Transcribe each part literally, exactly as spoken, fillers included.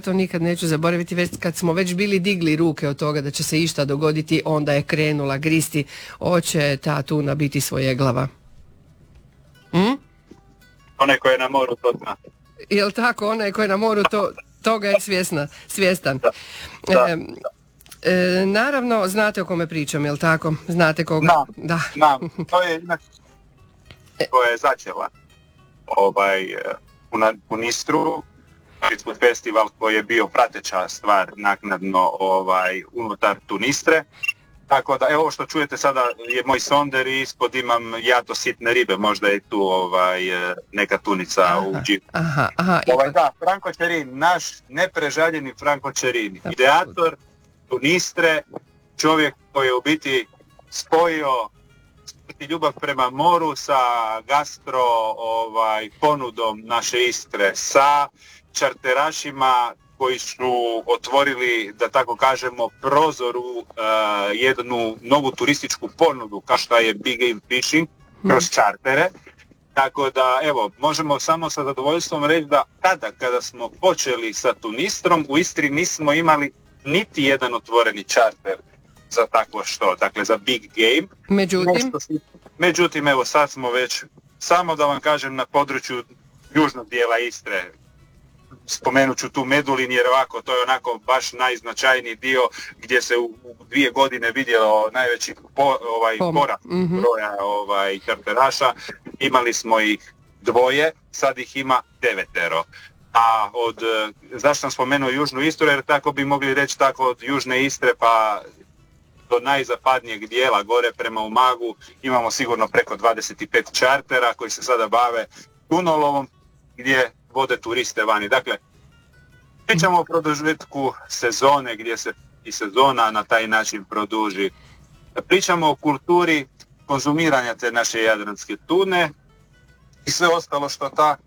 to nikad neću zaboraviti, već kad smo već bili digli ruke od toga da će se išta dogoditi, onda je krenula gristi, hoće ta tuna biti svojeglava. Hm? Onaj koji je na moru to zna. Jel tako, onaj koji je na moru to, toga je svjesna, svjestan. Da, da, e, e, naravno, znate o kome pričam, jel tako? Znate koga? Znam, da. znam. To je inače koja je začela ovaj, u, na, u Nistru, festival koji je bio prateća stvar naknadno ovaj, unutar Tunistre. Tako da, evo ovo što čujete sada je moj sonder i ispod imam jato sitne ribe, možda je tu ovaj, neka tunica aha, u džipu. Aha, aha. Ovaj, da, Franco Cerini, naš neprežaljeni Franco Cerini, ideator Tunistre, čovjek koji je u biti spojio ljubav prema moru sa gastro ovaj, ponudom naše Istre, sa čarterašima koji su otvorili, da tako kažemo, prozoru uh, jednu novu turističku ponudu kao što je Big Game Fishing kroz čartere. Tako da, evo, možemo samo sa zadovoljstvom reći da tada kada smo počeli sa Tunistrom, u Istri nismo imali niti jedan otvoreni čarter za takvo što, dakle za Big Game. Međutim, Međutim, evo sad smo već, samo da vam kažem, na području južnog dijela Istre. Spomenut ću tu Medulin jer ovako, to je onako baš najznačajniji dio gdje se u, u dvije godine vidjelo najveći po, ovaj, porast mm-hmm. broja ovaj, čarteraša. Imali smo ih dvoje, sad ih ima devetero. A od, zašto sam spomenuo Južnu Istru, jer tako bi mogli reći tako od Južne Istre pa do najzapadnijeg dijela gore prema Umagu imamo sigurno preko dvadeset pet čartera koji se sada bave tunolovom gdje vode turiste vani. Dakle, pričamo o produžetku sezone gdje se i sezona na taj način produži. Pričamo o kulturi konzumiranja te naše jadranske tune i sve ostalo što ta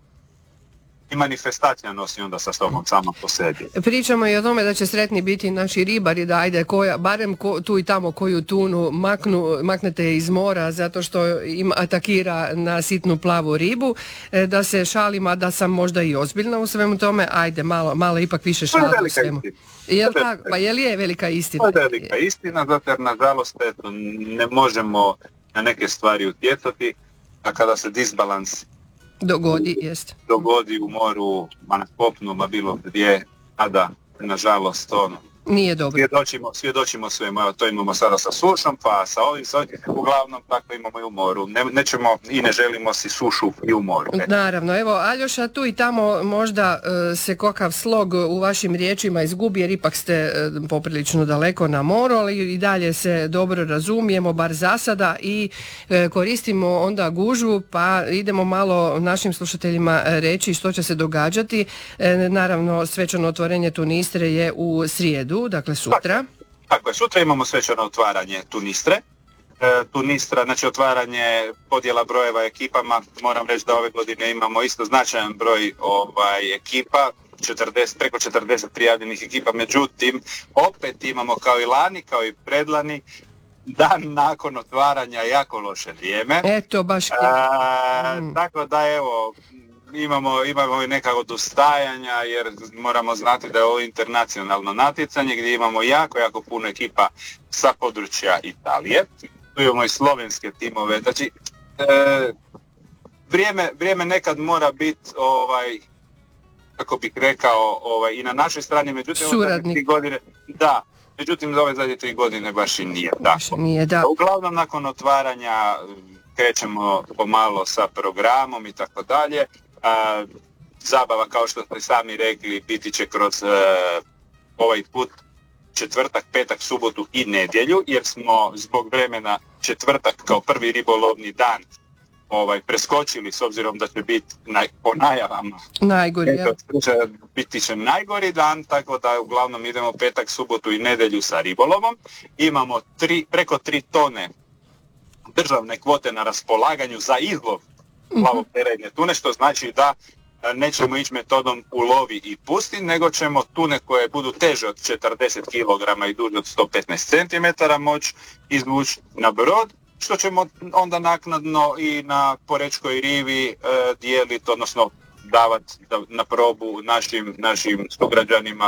i manifestacija nosi onda sa sobom sama po sebi. Pričamo i o tome da će sretni biti naši ribari, da ajde koja, barem ko, tu i tamo koju tunu maknu, maknete iz mora zato što im atakira na sitnu plavu ribu, da se šalima da sam možda i ozbiljna u svemu tome, ajde malo, malo ipak više šala u svemu. Jel tako? Pa je li je velika istina? To je velika istina, zato jer nažalost eto, ne možemo na neke stvari utjecati, a kada se disbalans dogodi, jest. dogodi u moru, ma na kopnu, ma bilo gdje, a da, nažalost, ono, nije dobro. Svjedočimo, svjedočimo svemu, evo to imamo sada sa sušom, pa sa ovim, sa ovim, uglavnom tako imamo i u moru. Ne, nećemo i ne želimo si sušu i u moru. Ne. Naravno, evo Aljoša, tu i tamo možda uh, se kokav slog u vašim riječima izgubi, jer ipak ste uh, poprilično daleko na moru, ali i dalje se dobro razumijemo, bar za sada, i uh, koristimo onda gužvu, pa idemo malo našim slušateljima reći što će se događati. Uh, naravno, svečano otvorenje Tunistre je u srijedu, dakle sutra. Tako, tako je, sutra imamo svečano otvaranje Tunistre. E, Tunistra, znači otvaranje podjela brojeva ekipama, moram reći da ove godine imamo isto značajan broj ovaj, ekipa, četrdeset, preko četrdeset prijavljenih ekipa, međutim opet imamo kao i lani, kao i predlani, dan nakon otvaranja jako loše vrijeme. Eto, baš... E, mm. Tako da evo... Imamo, imamo i neka odustajanja jer moramo znati da je ovo internacionalno natjecanje gdje imamo jako, jako puno ekipa sa područja Italije. Tu imamo i slovenske timove. Znači, e, vrijeme, vrijeme nekad mora biti, ovaj, kako bih rekao, ovaj, i na našoj strani, međutim, ove tri godine, da, međutim, za ove zadnje tri godine baš i nije tako. Nije, da. Uglavnom, nakon otvaranja krećemo pomalo sa programom i tako dalje. A, zabava, kao što ste sami rekli, biti će kroz uh, ovaj put četvrtak, petak, subotu i nedjelju, jer smo zbog vremena četvrtak kao prvi ribolovni dan ovaj, preskočili, s obzirom da će biti naj, po najavama. Najgori, ja. Biti će najgori dan, tako da uglavnom idemo petak, subotu i nedjelju sa ribolovom. Imamo tri, preko tri tone državne kvote na raspolaganju za izlov plavoperajne tune, što znači da nećemo ići metodom ulovi i pusti, nego ćemo tune koje budu teže od četrdeset kilograma i duže od sto petnaest centimetara moći izvući na brod, što ćemo onda naknadno i na Porečkoj rivi e, dijeliti, odnosno davati na probu našim, našim sugrađanima